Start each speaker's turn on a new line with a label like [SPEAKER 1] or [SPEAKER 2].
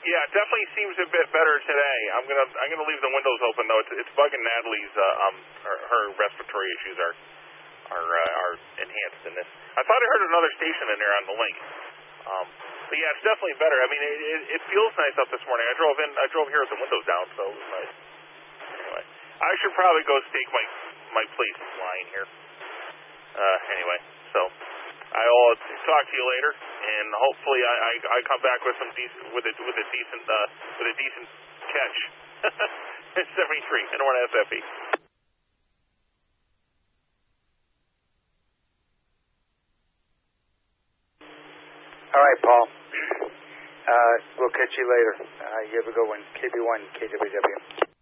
[SPEAKER 1] Yeah, it definitely seems a bit better today. I'm gonna leave the windows open though. It's bugging Natalie's her respiratory issues are enhanced in this. I thought I heard another station in there on the link. But yeah, it's definitely better. I mean, it feels nice up this morning. I drove here with the windows down, so it was nice. Anyway, I should probably go stake my place line here. Anyway, so I'll talk to you later, and hopefully I come back with a decent catch. It's 73. I don't want to SFE.
[SPEAKER 2] All right, Paul. We'll catch you later. You have a good one. KB1, KWW.